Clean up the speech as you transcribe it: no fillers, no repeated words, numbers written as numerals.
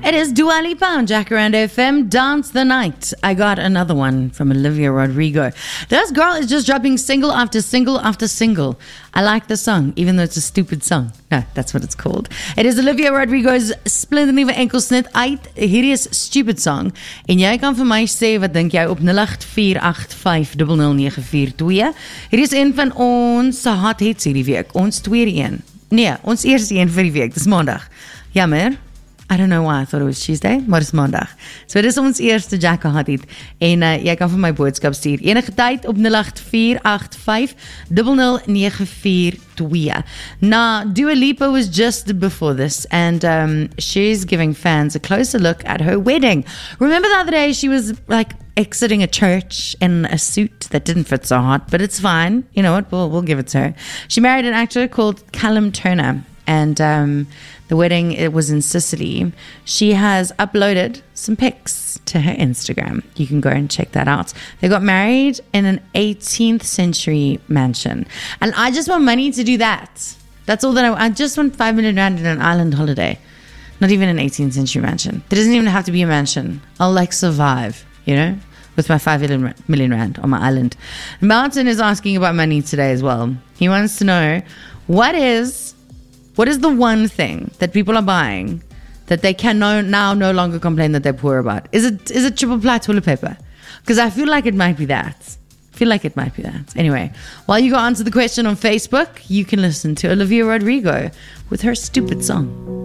It is Dua Lipa on Jacaranda FM, Dance the Night. I got another one from Olivia Rodrigo. This girl is just dropping single after single after single. I like the song, even though it's a stupid song. No, that's what it's called. It is Olivia Rodrigo's Splendid Nuwe Enkelsnit uit. Hierdie is Stupid Song. En jy kan vir my sê, wat dink jy op 0848500942. Hierdie is een van ons hot hits hierdie week. Ons tweede een. Nee, ons eerste een vir die week. Dis maandag. Jammer. I don't know why I thought it was Tuesday, maar dis maandag. So dit is ons eerste Jacka Hot Hit. En jy kan vir my boodskap stuur. Enige tyd op 0848500942. Now, Dua Lipa was just before this, and she's giving fans a closer look at her wedding. Remember the other day she was like exiting a church in a suit that didn't fit so hot, but it's fine. You know what? We'll give it to her. She married an actor called Callum Turner, and the wedding, it was in Sicily. She has uploaded some pics to her Instagram. You can go and check that out. They got married in an 18th century mansion. And I just want money to do that. That's all that I just want 5 million rand in an island holiday. Not even an 18th century mansion. It doesn't even have to be a mansion. I'll like survive, you know, with my 5 million rand on my island. Martin is asking about money today as well. He wants to know, what is the one thing that people are buying that they can now no longer complain that they're poor about? Is it triple ply toilet paper? Because I feel like it might be that. Anyway, while you go answer the question on Facebook, you can listen to Olivia Rodrigo with her Stupid Song.